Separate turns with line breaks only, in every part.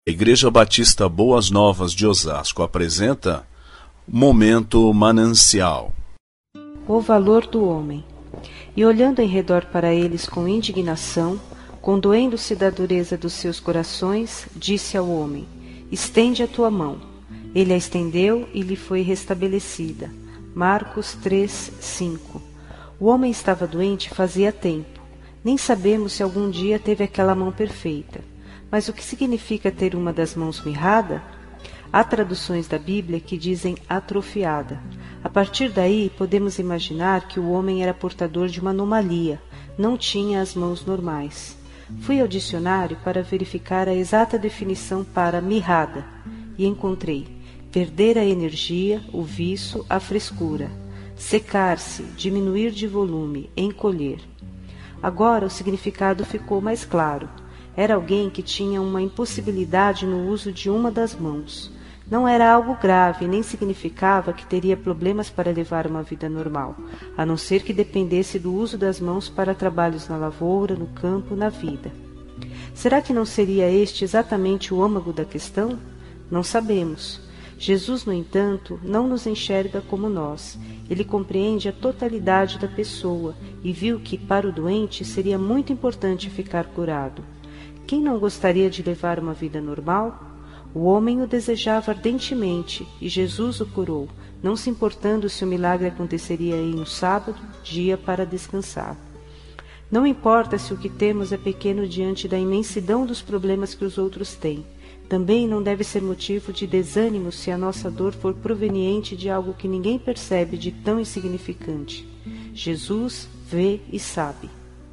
A Igreja Batista Boas Novas de Osasco apresenta Momento Manancial.
O valor do homem. E olhando em redor para eles com indignação, condoendo-se da dureza dos seus corações, disse ao homem: Estende a tua mão. Ele a estendeu e lhe foi restabelecida. Marcos 3:5. O homem estava doente fazia tempo. Nem sabemos se algum dia teve aquela mão perfeita. Mas o que significa ter uma das mãos mirrada? Há traduções da Bíblia que dizem atrofiada. A partir daí, podemos imaginar que o homem era portador de uma anomalia, não tinha as mãos normais. Fui ao dicionário para verificar a exata definição para mirrada e encontrei: perder a energia, o viço, a frescura, secar-se, diminuir de volume, encolher. Agora o significado ficou mais claro. Era alguém que tinha uma impossibilidade no uso de uma das mãos. Não era algo grave, nem significava que teria problemas para levar uma vida normal, a não ser que dependesse do uso das mãos para trabalhos na lavoura, no campo, na vida. Será que não seria este exatamente o âmago da questão? Não sabemos. Jesus, no entanto, não nos enxerga como nós. Ele compreende a totalidade da pessoa e viu que, para o doente, seria muito importante ficar curado. Quem não gostaria de levar uma vida normal? O homem o desejava ardentemente e Jesus o curou, não se importando se o milagre aconteceria em um sábado, dia para descansar. Não importa se o que temos é pequeno diante da imensidão dos problemas que os outros têm. Também não deve ser motivo de desânimo se a nossa dor for proveniente de algo que ninguém percebe de tão insignificante. Jesus vê e sabe.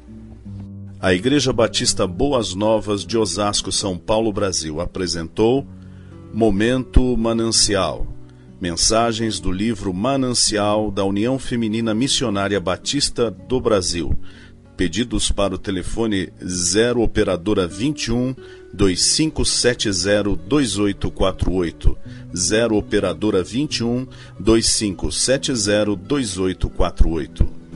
A Igreja Batista Boas Novas de Osasco, São Paulo, Brasil, apresentou Momento Manancial. Mensagens do livro Manancial da União Feminina Missionária Batista do Brasil. Pedidos para o telefone 0 operadora 21 2570 2848. 0 operadora 21 2570 2848.